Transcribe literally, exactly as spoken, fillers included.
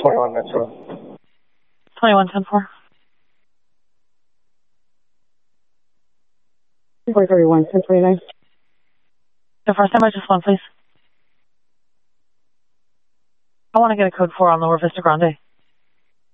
twenty-one Metro. twenty-one ten four. four thirty-one, ten twenty-nine. The first time I just one, please. I want to get a code four on Lower Vista Grande.